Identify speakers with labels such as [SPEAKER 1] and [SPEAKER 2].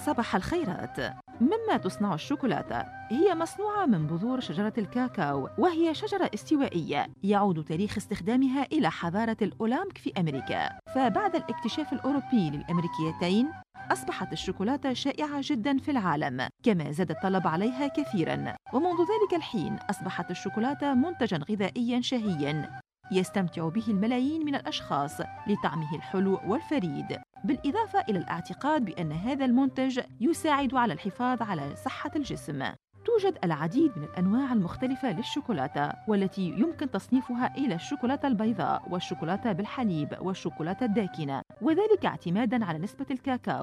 [SPEAKER 1] صباح الخيرات. مما تصنع الشوكولاتة؟ هي مصنوعة من بذور شجرة الكاكاو، وهي شجرة استوائية يعود تاريخ استخدامها إلى حضارة الأولامك في أمريكا. فبعد الاكتشاف الأوروبي للأمريكيتين أصبحت الشوكولاتة شائعة جداً في العالم، كما زاد الطلب عليها كثيراً، ومنذ ذلك الحين أصبحت الشوكولاتة منتجاً غذائياً شهياً يستمتع به الملايين من الأشخاص لطعمه الحلو والفريد، بالإضافة إلى الاعتقاد بأن هذا المنتج يساعد على الحفاظ على صحة الجسم. توجد العديد من الأنواع المختلفة للشوكولاتة، والتي يمكن تصنيفها إلى الشوكولاتة البيضاء والشوكولاتة بالحليب والشوكولاتة الداكنة، وذلك اعتماداً على نسبة الكاكاو